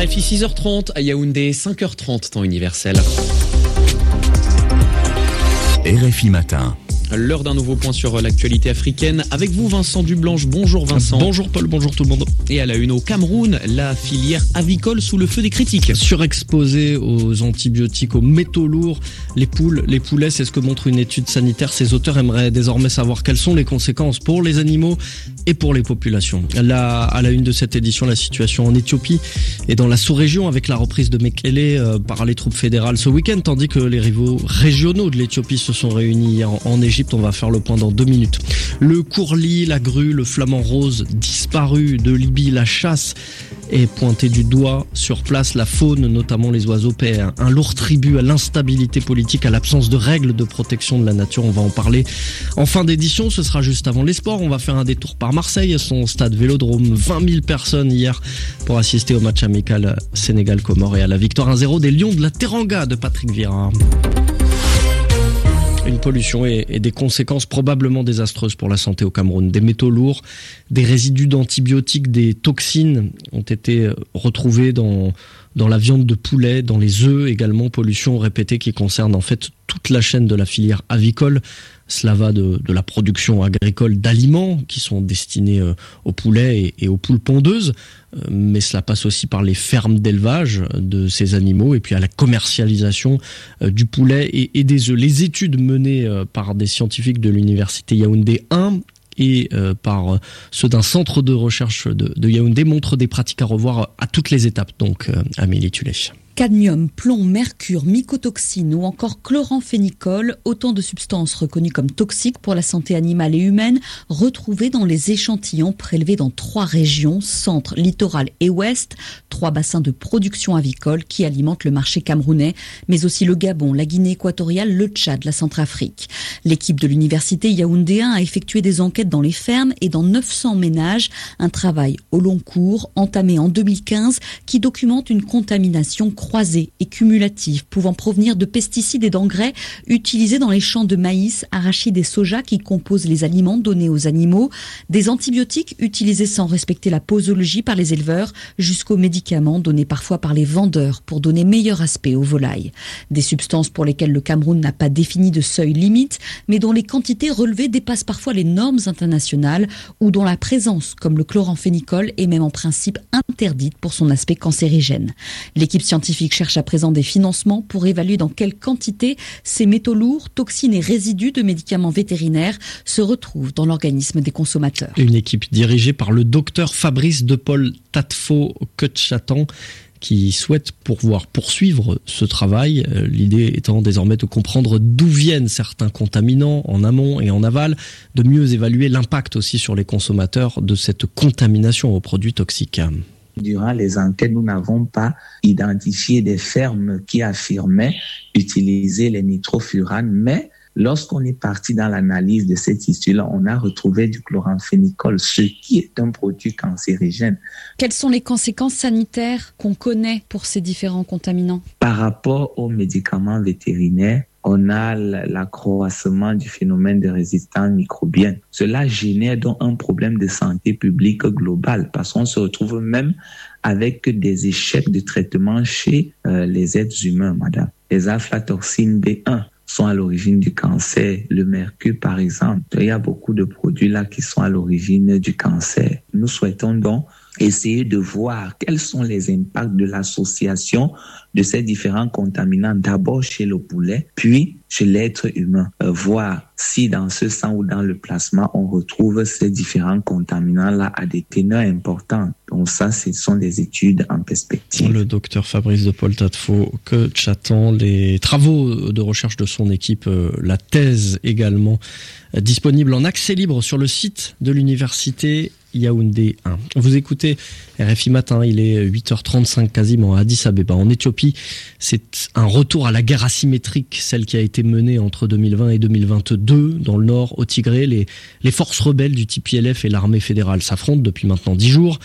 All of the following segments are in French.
RFI 6h30, à Yaoundé 5h30 temps universel. RFI Matin. L'heure d'un nouveau point sur l'actualité africaine. Avec vous, Vincent Dublanche. Bonjour Vincent. Bonjour Paul, bonjour tout le monde. Et à la une au Cameroun, la filière avicole sous le feu des critiques. Surexposée aux antibiotiques, aux métaux lourds, les poules, les poulets, c'est ce que montre une étude sanitaire. Ses auteurs aimeraient désormais savoir quelles sont les conséquences pour les animaux et pour les populations. Là, à la une de cette édition, la situation en Éthiopie et dans la sous-région avec la reprise de Mekele par les troupes fédérales ce week-end, tandis que les rivaux régionaux de l'Éthiopie se sont réunis hier en Égypte. On va faire le point dans 2 minutes. Le courlis, la grue, le flamant rose disparu de Libye, la chasse est pointée du doigt sur place, la faune, notamment les oiseaux paient un lourd tribut à l'instabilité politique, à l'absence de règles de protection de la nature. On va en parler en fin d'édition, ce sera juste avant les sports. On va faire un détour par Marseille et son stade Vélodrome. 20 000 personnes hier pour assister au match amical Sénégal-Comores et à la victoire 1-0 des Lions de la Teranga de Patrick Vieira. Une pollution et des conséquences probablement désastreuses pour la santé au Cameroun. Des métaux lourds, des résidus d'antibiotiques, des toxines ont été retrouvés dans la viande de poulet, dans les œufs également. Pollution répétée qui concerne en fait toute la chaîne de la filière avicole. Cela va de la production agricole d'aliments qui sont destinés aux poulets et aux poules pondeuses, mais cela passe aussi par les fermes d'élevage de ces animaux et puis à la commercialisation du poulet et des œufs. Les études menées par des scientifiques de l'université Yaoundé 1 et par ceux d'un centre de recherche de Yaoundé montrent des pratiques à revoir à toutes les étapes. Donc, Amélie Tullet. Cadmium, plomb, mercure, mycotoxine ou encore chloramphénicol, autant de substances reconnues comme toxiques pour la santé animale et humaine, retrouvées dans les échantillons prélevés dans 3 régions, centre, littoral et ouest, 3 bassins de production avicole qui alimentent le marché camerounais, mais aussi le Gabon, la Guinée équatoriale, le Tchad, la Centrafrique. L'équipe de l'université Yaoundé 1 a effectué des enquêtes dans les fermes et dans 900 ménages, un travail au long cours entamé en 2015 qui documente une contamination croisée et cumulative pouvant provenir de pesticides et d'engrais utilisés dans les champs de maïs, arachides et soja qui composent les aliments donnés aux animaux, des antibiotiques utilisés sans respecter la posologie par les éleveurs, jusqu'aux médicaments donnés parfois par les vendeurs pour donner meilleur aspect aux volailles. Des substances pour lesquelles le Cameroun n'a pas défini de seuil limite, mais dont les quantités relevées dépassent parfois les normes internationales ou dont la présence, comme le chloramphénicol, est même en principe interdite pour son aspect cancérigène. L'équipe scientifique cherche à présent des financements pour évaluer dans quelle quantité ces métaux lourds, toxines et résidus de médicaments vétérinaires se retrouvent dans l'organisme des consommateurs. Une équipe dirigée par le docteur Fabrice de Paul Tatfo Ketchatan qui souhaite pouvoir poursuivre ce travail. L'idée étant désormais de comprendre d'où viennent certains contaminants en amont et en aval, de mieux évaluer l'impact aussi sur les consommateurs de cette contamination aux produits toxiques. Durant les enquêtes, nous n'avons pas identifié des fermes qui affirmaient utiliser les nitrofuranes, mais lorsqu'on est parti dans l'analyse de cette issue-là, on a retrouvé du chloramphénicol, ce qui est un produit cancérigène. Quelles sont les conséquences sanitaires qu'on connaît pour ces différents contaminants ? Par rapport aux médicaments vétérinaires, on a l'accroissement du phénomène de résistance microbienne. Cela génère donc un problème de santé publique global parce qu'on se retrouve même avec des échecs de traitement chez les êtres humains, madame. Les aflatoxines B1 sont à l'origine du cancer. Le mercure, par exemple, il y a beaucoup de produits là qui sont à l'origine du cancer. Nous souhaitons donc essayer de voir quels sont les impacts de l'association de ces différents contaminants, d'abord chez le poulet, puis chez l'être humain. Voir si dans ce sang ou dans le plasma, on retrouve ces différents contaminants-là à des teneurs importantes. Donc ça, ce sont des études en perspective. Le docteur Fabrice de Paul Tatfo Ketchatan, les travaux de recherche de son équipe, la thèse également, disponible en accès libre sur le site de l'université Yaoundé 1. Vous écoutez RFI Matin, il est 8h35 quasiment à Addis Abeba en Éthiopie. C'est un retour à la guerre asymétrique, celle qui a été menée entre 2020 et 2022 dans le nord, au Tigré. Les forces rebelles du TPLF et l'armée fédérale s'affrontent depuis maintenant 10 jours.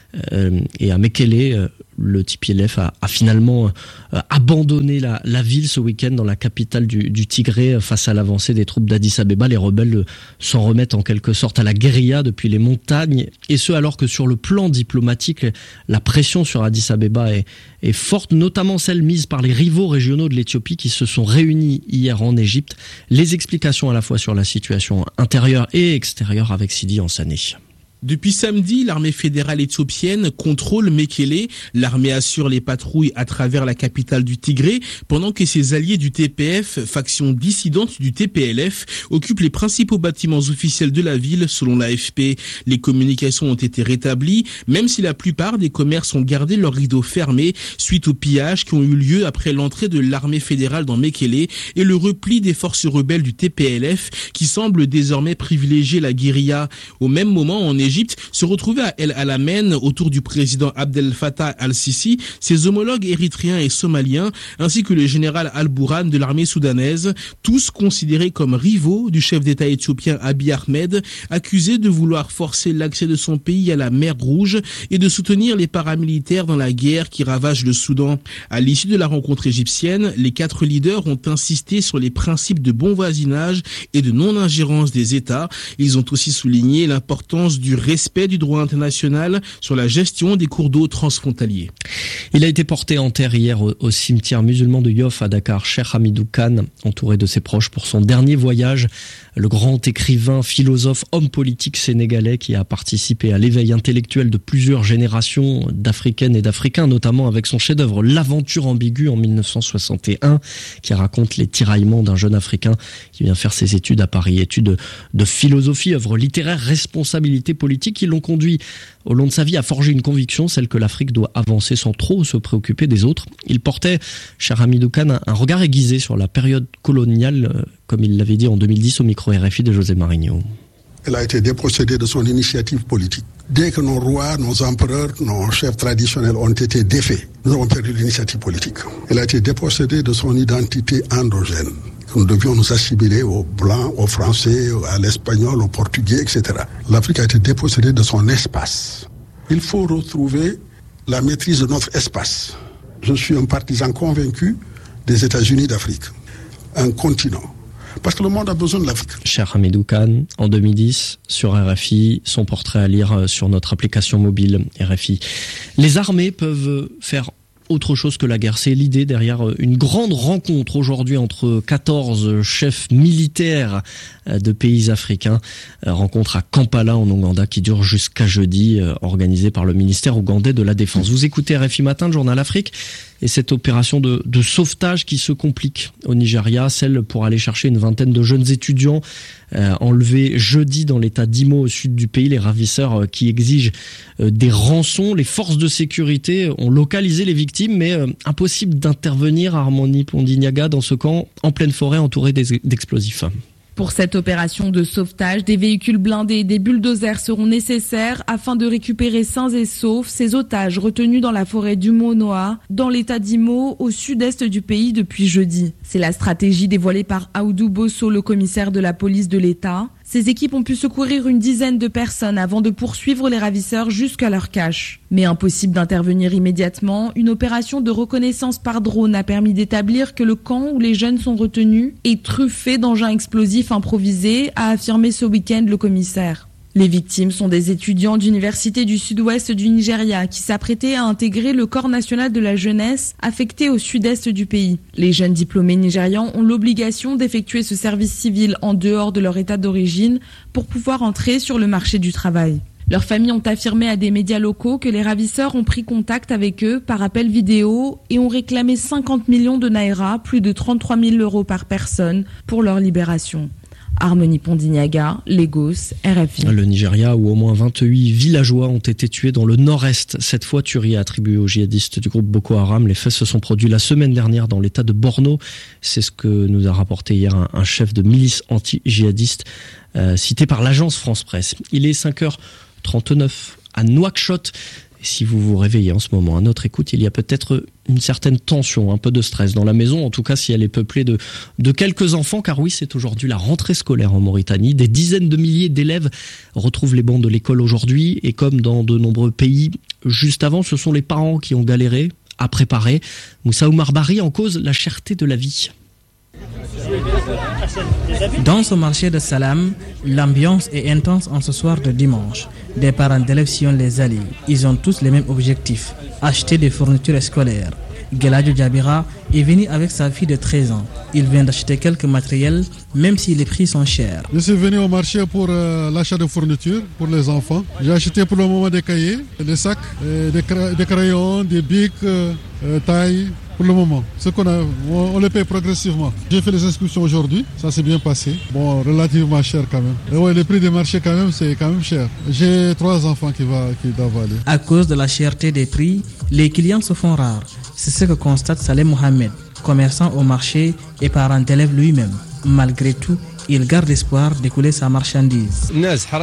Et à Mekele, le TPLF a finalement abandonné la ville ce week-end dans la capitale du Tigré face à l'avancée des troupes d'Addis Abeba. Les rebelles s'en remettent en quelque sorte à la guérilla depuis les montagnes, et ce alors que sur le plan diplomatique, la pression sur Addis Abeba est forte, notamment celle mise par les rivaux régionaux de l'Éthiopie qui se sont réunis hier en Égypte. Les explications à la fois sur la situation intérieure et extérieure avec Sidi Ansane. Depuis samedi, l'armée fédérale éthiopienne contrôle Mekele. L'armée assure les patrouilles à travers la capitale du Tigré, pendant que ses alliés du TPF, faction dissidente du TPLF, occupent les principaux bâtiments officiels de la ville, selon l'AFP. Les communications ont été rétablies, même si la plupart des commerces ont gardé leurs rideaux fermés suite aux pillages qui ont eu lieu après l'entrée de l'armée fédérale dans Mekele et le repli des forces rebelles du TPLF qui semblent désormais privilégier la guérilla. Au même moment, en Égypte, se retrouver à El Alamein autour du président Abdel Fattah al-Sisi, ses homologues érythréens et somaliens, ainsi que le général al-Bourhan de l'armée soudanaise, tous considérés comme rivaux du chef d'État éthiopien Abiy Ahmed, accusé de vouloir forcer l'accès de son pays à la mer Rouge et de soutenir les paramilitaires dans la guerre qui ravage le Soudan. À l'issue de la rencontre égyptienne, les 4 leaders ont insisté sur les principes de bon voisinage et de non-ingérence des États. Ils ont aussi souligné l'importance du respect du droit international sur la gestion des cours d'eau transfrontaliers. Il a été porté en terre hier au cimetière musulman de Yoff à Dakar. Cheikh Hamidou Kane, entouré de ses proches pour son dernier voyage, le grand écrivain, philosophe, homme politique sénégalais qui a participé à l'éveil intellectuel de plusieurs générations d'Africaines et d'Africains, notamment avec son chef-d'œuvre L'Aventure ambiguë en 1961, qui raconte les tiraillements d'un jeune Africain qui vient faire ses études à Paris, études de philosophie, œuvre littéraire, responsabilité politique, qui l'ont conduit au long de sa vie à forger une conviction, celle que l'Afrique doit avancer sans trop se préoccuper des autres. Il portait, cher Hamidou Kane, un regard aiguisé sur la période coloniale, comme il l'avait dit en 2010 au micro RFI de José Marigno. Elle a été dépossédée de son initiative politique. Dès que nos rois, nos empereurs, nos chefs traditionnels ont été défaits, nous avons perdu l'initiative politique. Elle a été dépossédée de son identité endogène. Nous devions nous assimiler aux Blancs, aux Français, à l'Espagnol, aux Portugais, etc. L'Afrique a été dépossédée de son espace. Il faut retrouver la maîtrise de notre espace. Je suis un partisan convaincu des États-Unis d'Afrique, un continent. Parce que le monde a besoin de l'Afrique. Cheikh Hamidou Kane, en 2010, sur RFI, son portrait à lire sur notre application mobile RFI. Les armées peuvent faire autre chose que la guerre. C'est l'idée derrière une grande rencontre aujourd'hui entre 14 chefs militaires de pays africains. Rencontre à Kampala en Ouganda qui dure jusqu'à jeudi, organisée par le ministère ougandais de la Défense. Vous écoutez RFI Matin, le Journal Afrique, et cette opération de sauvetage qui se complique au Nigeria, celle pour aller chercher une vingtaine de jeunes étudiants enlevés jeudi dans l'état d'Imo au sud du pays. Les ravisseurs qui exigent des rançons. Les forces de sécurité ont localisé les victimes, mais impossible d'intervenir à Harmony Pondignaga dans ce camp en pleine forêt entouré d'explosifs. Pour cette opération de sauvetage, des véhicules blindés et des bulldozers seront nécessaires afin de récupérer sains et saufs ces otages retenus dans la forêt d'Umonoa, dans l'état d'Imo, au sud-est du pays depuis jeudi. C'est la stratégie dévoilée par Aoudou Bosso, le commissaire de la police de l'État. Ces équipes ont pu secourir une dizaine de personnes avant de poursuivre les ravisseurs jusqu'à leur cache. Mais impossible d'intervenir immédiatement, une opération de reconnaissance par drone a permis d'établir que le camp où les jeunes sont retenus est truffé d'engins explosifs improvisés, a affirmé ce week-end le commissaire. Les victimes sont des étudiants d'université du sud-ouest du Nigeria qui s'apprêtaient à intégrer le corps national de la jeunesse affecté au sud-est du pays. Les jeunes diplômés nigérians ont l'obligation d'effectuer ce service civil en dehors de leur état d'origine pour pouvoir entrer sur le marché du travail. Leurs familles ont affirmé à des médias locaux que les ravisseurs ont pris contact avec eux par appel vidéo et ont réclamé 50 millions de naira, plus de 33 000 € par personne, pour leur libération. Harmony Pondignaga, Lagos, RFI. Le Nigeria, où au moins 28 villageois ont été tués dans le nord-est. Cette fois, tuerie attribuée aux djihadistes du groupe Boko Haram. Les faits se sont produits la semaine dernière dans l'état de Borno. C'est ce que nous a rapporté hier un chef de milice anti-djihadiste cité par l'agence France Presse. Il est 5h39 à Nouakchott. Si vous vous réveillez en ce moment à notre écoute, il y a peut-être une certaine tension, un peu de stress dans la maison, en tout cas si elle est peuplée de quelques enfants, car oui, c'est aujourd'hui la rentrée scolaire en Mauritanie. Des dizaines de milliers d'élèves retrouvent les bancs de l'école aujourd'hui, et comme dans de nombreux pays juste avant, ce sont les parents qui ont galéré à préparer. Moussa Oumar Bari en cause la cherté de la vie. Dans ce marché de Salam, l'ambiance est intense en ce soir de dimanche. Des parents d'élèves sillonnent les allées. Ils ont tous les mêmes objectifs, acheter des fournitures scolaires. Geladjo Djabira est venu avec sa fille de 13 ans. Il vient d'acheter quelques matériels, même si les prix sont chers. Je suis venu au marché pour l'achat de fournitures pour les enfants. J'ai acheté pour le moment des cahiers, des sacs, des crayons, des bics, tailles. Pour le moment, ce qu'on a, on les paye progressivement. J'ai fait les inscriptions aujourd'hui, ça s'est bien passé. Bon, relativement cher quand même. Et ouais, le prix des marchés quand même, c'est quand même cher. J'ai 3 enfants qui doivent aller. À cause de la cherté des prix, les clients se font rares. C'est ce que constate Saleh Mohamed, commerçant au marché et parent d'élève lui-même. Malgré tout, il garde espoir d'écouler sa marchandise.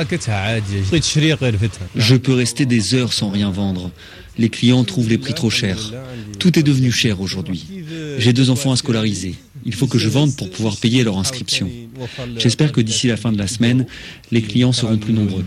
Je peux rester des heures sans rien vendre. Les clients trouvent les prix trop chers. Tout est devenu cher aujourd'hui. J'ai 2 enfants à scolariser. Il faut que je vende pour pouvoir payer leur inscription. J'espère que d'ici la fin de la semaine, les clients seront plus nombreux.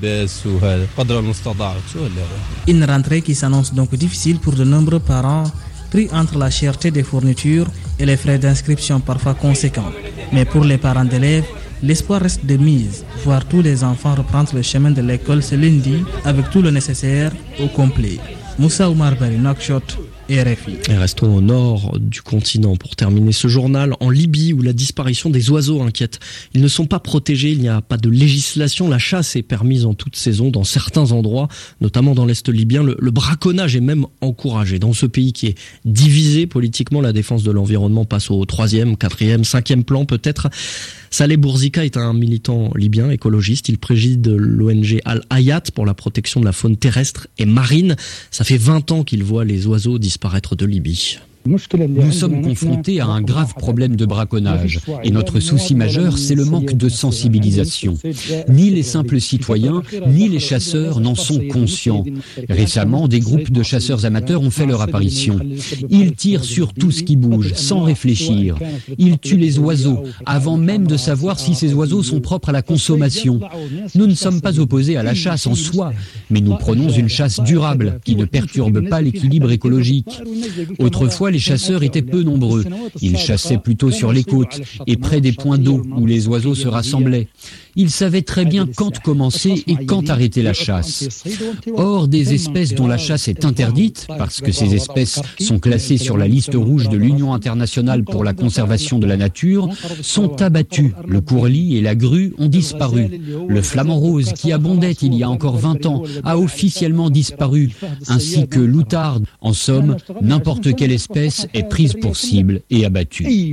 Une rentrée qui s'annonce donc difficile pour de nombreux parents, pris entre la cherté des fournitures et les frais d'inscription parfois conséquents. Mais pour les parents d'élèves, l'espoir reste de mise. Voir tous les enfants reprendre le chemin de l'école ce lundi avec tout le nécessaire au complet. Moussa Oumar Bari, Nouakchott, RFI. Et restons au nord du continent pour terminer ce journal, en Libye où la disparition des oiseaux inquiète. Ils ne sont pas protégés, il n'y a pas de législation. La chasse est permise en toute saison dans certains endroits, notamment dans l'Est libyen. Le braconnage est même encouragé. Dans ce pays qui est divisé politiquement, la défense de l'environnement passe au 3e, 4e, 5e plan peut-être. Saleh Bourzika est un militant libyen écologiste. Il préside l'ONG Al-Hayat pour la protection de la faune terrestre et marine. Ça fait 20 ans qu'il voit les oiseaux disparaître de Libye. Nous sommes confrontés à un grave problème de braconnage et notre souci majeur, c'est le manque de sensibilisation. Ni les simples citoyens, ni les chasseurs n'en sont conscients. Récemment, des groupes de chasseurs amateurs ont fait leur apparition. Ils tirent sur tout ce qui bouge, sans réfléchir. Ils tuent les oiseaux, avant même de savoir si ces oiseaux sont propres à la consommation. Nous ne sommes pas opposés à la chasse en soi, mais nous prenons une chasse durable, qui ne perturbe pas l'équilibre écologique. Autrefois, les chasseurs étaient peu nombreux. Ils chassaient plutôt sur les côtes et près des points d'eau où les oiseaux se rassemblaient. Ils savaient très bien quand commencer et quand arrêter la chasse. Or, des espèces dont la chasse est interdite, parce que ces espèces sont classées sur la liste rouge de l'Union internationale pour la conservation de la nature, sont abattues. Le courlis et la grue ont disparu. Le flamant rose, qui abondait il y a encore 20 ans, a officiellement disparu, ainsi que l'outarde. En somme, n'importe quelle espèce est prise pour cible et abattue.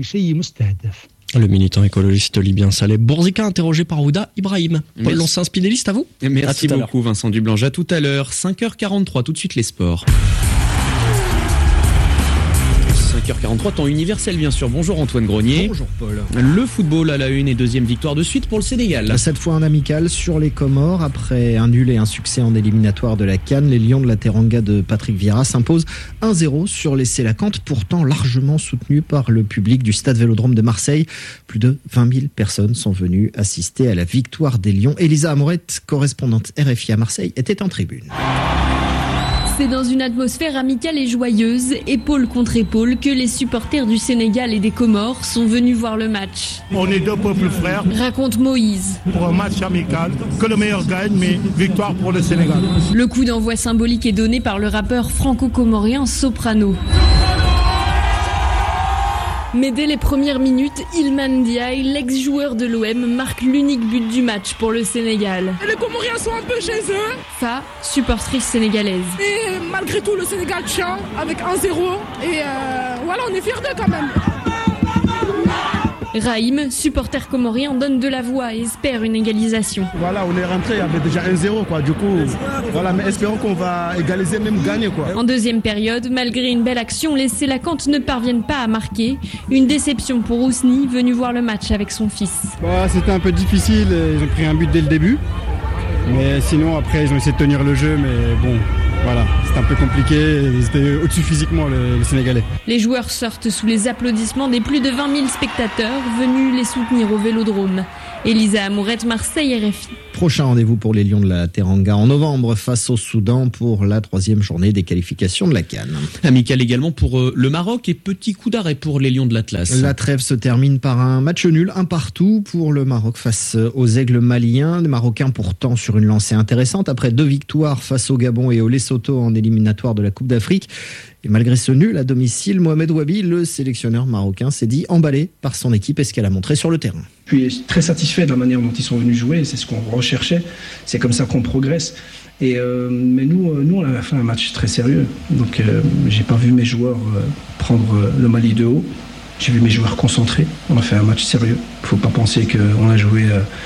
Le militant écologiste libyen Saleh Bourzika, interrogé par Ouda Ibrahim. Paul Lancin, Spidéliste, à vous. Merci beaucoup Vincent Dublanche. À tout à l'heure, 5h43, tout de suite les sports. 5h43, temps universel bien sûr. Bonjour Antoine Grenier. Bonjour Paul. Le football à la une et deuxième victoire de suite pour le Sénégal. Cette fois en amical sur les Comores. Après un nul et un succès en éliminatoire de la CAN, les Lions de la Teranga de Patrick Vieira s'imposent 1-0 sur les Sélacanthes, pourtant largement soutenus par le public du stade Vélodrome de Marseille. Plus de 20 000 personnes sont venues assister à la victoire des Lions. Elisa Amorette, correspondante RFI à Marseille, était en tribune. C'est dans une atmosphère amicale et joyeuse, épaule contre épaule, que les supporters du Sénégal et des Comores sont venus voir le match. On est deux peuples frères. Raconte Moïse. Pour un match amical, que le meilleur gagne, mais victoire pour le Sénégal. Le coup d'envoi symbolique est donné par le rappeur franco-comorien Soprano. Mais dès les premières minutes, Ilman Ndiaye, l'ex-joueur de l'OM, marque l'unique but du match pour le Sénégal. Les Comoriens sont un peu chez eux. Fa, supportrice sénégalaise. Et malgré tout, le Sénégal tient avec 1-0. Et voilà, on est fiers d'eux quand même. Raïm, supporter comorien, donne de la voix et espère une égalisation. Voilà, on est rentré, il y avait déjà 1-0 quoi. Du coup, voilà, mais espérons qu'on va égaliser, même gagner quoi. En deuxième période, malgré une belle action, les Sélacanthes ne parviennent pas à marquer. Une déception pour Ousni, venu voir le match avec son fils. C'était un peu difficile, ils ont pris un but dès le début. Mais sinon, après, ils ont essayé de tenir le jeu, mais bon, voilà, c'était un peu compliqué, ils étaient au-dessus physiquement, les Sénégalais. Les joueurs sortent sous les applaudissements des plus de 20 000 spectateurs venus les soutenir au Vélodrome. Elisa Amourette, Marseille, RFI. Prochain rendez-vous pour les Lions de la Teranga en novembre face au Soudan pour la 3e journée des qualifications de la CAN. Amical également pour le Maroc et petit coup d'arrêt pour les Lions de l'Atlas. La trêve se termine par un match nul, 1-1 pour le Maroc face aux Aigles maliens. Les Marocains pourtant sur une lancée intéressante après 2 victoires face au Gabon et au Lesotho en éliminatoire de la Coupe d'Afrique. Et malgré ce nul à domicile, Mohamed Wabi, le sélectionneur marocain, s'est dit emballé par son équipe et ce qu'elle a montré sur le terrain. Je suis très satisfait de la manière dont ils sont venus jouer, c'est ce qu'on recherchait, c'est comme ça qu'on progresse. Mais nous, on a fait un match très sérieux, donc j'ai pas vu mes joueurs prendre le Mali de haut, j'ai vu mes joueurs concentrés, on a fait un match sérieux. Il faut pas penser qu'on a joué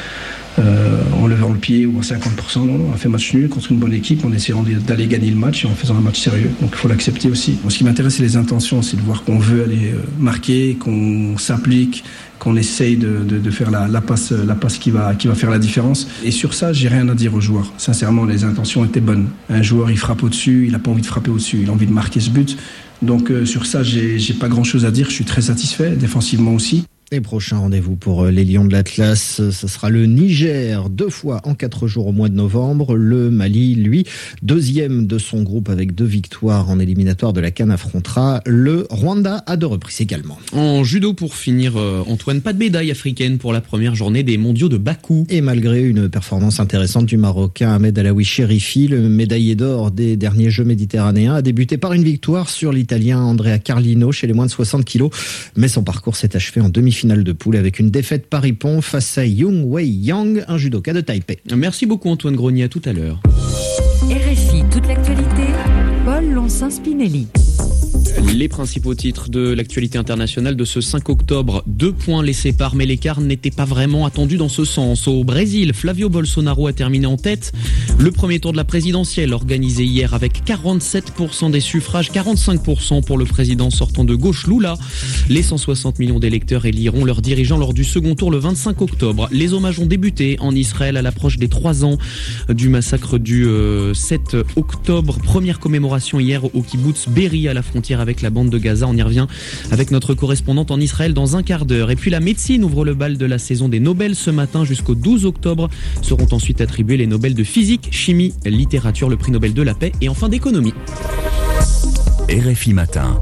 en levant le pied ou à 50%, non, on a fait match nul contre une bonne équipe, en essayant d'aller gagner le match et en faisant un match sérieux, donc il faut l'accepter aussi. Ce qui m'intéresse, c'est les intentions, c'est de voir qu'on veut aller marquer, qu'on s'applique, qu'on essaye de faire la passe qui va faire la différence. Et sur ça, j'ai rien à dire aux joueurs. Sincèrement, les intentions étaient bonnes. Un joueur, il frappe au-dessus, il n'a pas envie de frapper au-dessus, il a envie de marquer ce but. Donc sur ça, j'ai pas grand-chose à dire, je suis très satisfait, défensivement aussi. Et prochain rendez-vous pour les Lions de l'Atlas, ce sera le Niger, 2 fois en 4 jours au mois de novembre. Le Mali, lui, 2e de son groupe avec 2 victoires en éliminatoire de la CAN, affrontera le Rwanda à 2 reprises également. En judo pour finir, Antoine, pas de médaille africaine pour la première journée des mondiaux de Bakou. Et malgré une performance intéressante du Marocain Ahmed Alaoui Cherifi, le médaillé d'or des derniers Jeux méditerranéens a débuté par une victoire sur l'Italien Andrea Carlino chez les moins de 60 kilos. Mais son parcours s'est achevé en demi-finale de poule avec une défaite par ippon face à Yung Wei Yang, un judoka de Taipei. Merci beaucoup Antoine Grenier, à tout à l'heure. RFI, toute l'actualité, Paul Lonsin-Spinelli. Les principaux titres de l'actualité internationale de ce 5 octobre. 2 points les séparent, mais l'écart n'était pas vraiment attendu dans ce sens. Au Brésil, Flavio Bolsonaro a terminé en tête. Le premier tour de la présidentielle organisé hier avec 47% des suffrages, 45% pour le président sortant de gauche Lula. Les 160 millions d'électeurs éliront leurs dirigeants lors du second tour le 25 octobre. Les hommages ont débuté en Israël à l'approche des 3 ans du massacre du 7 octobre. Première commémoration hier au kibbutz Be'eri à la frontière avec la bande de Gaza. On y revient avec notre correspondante en Israël dans un quart d'heure. Et puis la médecine ouvre le bal de la saison des Nobel ce matin jusqu'au 12 octobre. Seront ensuite attribués les Nobel de physique, chimie, littérature, le prix Nobel de la paix et enfin d'économie. RFI Matin.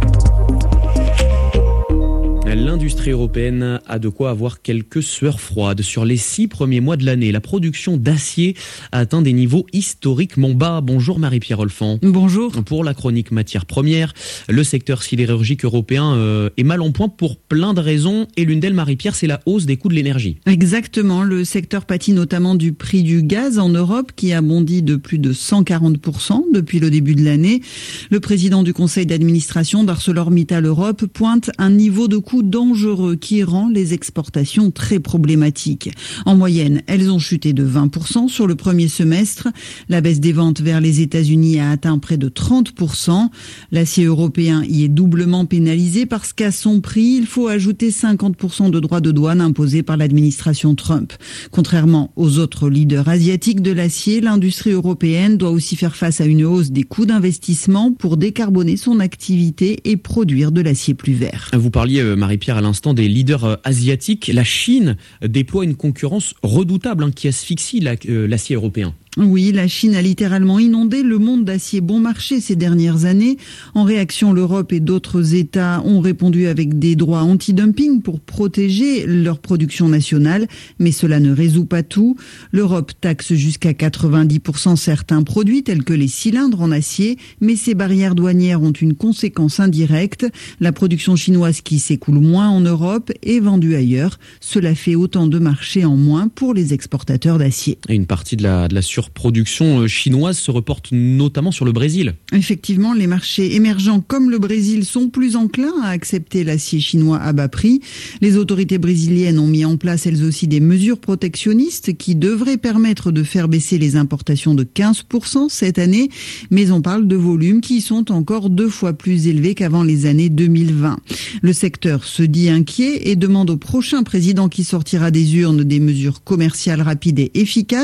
L'industrie européenne a de quoi avoir quelques sueurs froides. Sur les 6 premiers mois de l'année, la production d'acier a atteint des niveaux historiquement bas. Bonjour Marie-Pierre Olfan. Bonjour. Pour la chronique matières premières, le secteur sidérurgique européen est mal en point pour plein de raisons. Et l'une d'elles, Marie-Pierre, c'est la hausse des coûts de l'énergie. Exactement. Le secteur pâtit notamment du prix du gaz en Europe qui a bondi de plus de 140% depuis le début de l'année. Le président du conseil d'administration d'ArcelorMittal Europe pointe un niveau de coût dangereux qui rend les exportations très problématiques. En moyenne, elles ont chuté de 20% sur le premier semestre. La baisse des ventes vers les États-Unis a atteint près de 30%. L'acier européen y est doublement pénalisé parce qu'à son prix, il faut ajouter 50% de droits de douane imposés par l'administration Trump. Contrairement aux autres leaders asiatiques de l'acier, l'industrie européenne doit aussi faire face à une hausse des coûts d'investissement pour décarboner son activité et produire de l'acier plus vert. Vous parliez, Marie-Pierre, à l'instant des leaders asiatiques. La Chine déploie une concurrence redoutable qui asphyxie l'acier européen. Oui, la Chine a littéralement inondé le monde d'acier bon marché ces dernières années. En réaction, l'Europe et d'autres États ont répondu avec des droits anti-dumping pour protéger leur production nationale. Mais cela ne résout pas tout. L'Europe taxe jusqu'à 90% certains produits tels que les cylindres en acier. Mais ces barrières douanières ont une conséquence indirecte. La production chinoise qui s'écoule moins en Europe est vendue ailleurs. Cela fait autant de marchés en moins pour les exportateurs d'acier. Et une partie de la surproduction chinoise se reporte notamment sur le Brésil. Effectivement, les marchés émergents comme le Brésil sont plus enclins à accepter l'acier chinois à bas prix. Les autorités brésiliennes ont mis en place elles aussi des mesures protectionnistes qui devraient permettre de faire baisser les importations de 15% cette année. Mais on parle de volumes qui sont encore 2 fois plus élevés qu'avant les années 2020. Le secteur se dit inquiet et demande au prochain président qui sortira des urnes des mesures commerciales rapides et efficaces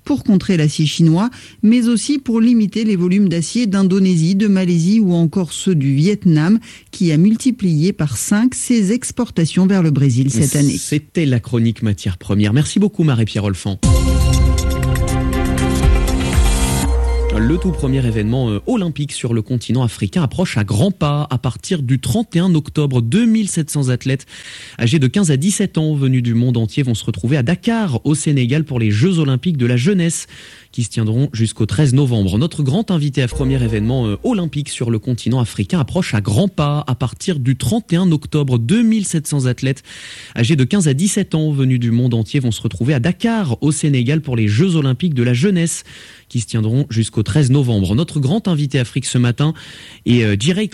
pour contrer l'acier chinois, mais aussi pour limiter les volumes d'acier d'Indonésie, de Malaisie ou encore ceux du Vietnam, qui a multiplié par 5 ses exportations vers le Brésil cette année. C'était la chronique matières premières. Merci beaucoup Marie-Pierre Olfan. Le tout premier événement olympique sur le continent africain approche à grands pas. À partir du 31 octobre, 2700 athlètes âgés de 15 à 17 ans venus du monde entier vont se retrouver à Dakar, au Sénégal, pour les Jeux olympiques de la jeunesse qui se tiendront jusqu'au 13 novembre. Notre grand invité à ce premier événement olympique sur le continent africain approche à grands pas. À partir du 31 octobre, 2700 athlètes âgés de 15 à 17 ans venus du monde entier vont se retrouver à Dakar, au Sénégal, pour les Jeux olympiques de la jeunesse qui se tiendront jusqu'au 13 novembre. Notre grand invité Afrique ce matin est Jirey